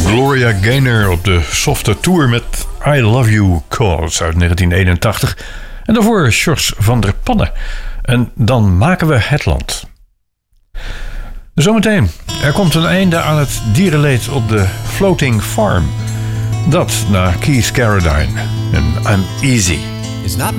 Gloria Gaynor op de softe tour met I Love You Cause uit 1981. En daarvoor Sjors van der Pannen. En dan maken we het land. Zometeen, er komt een einde aan het dierenleed op de Floating Farm. Dat naar Keith Carradine en I'm Easy. It's not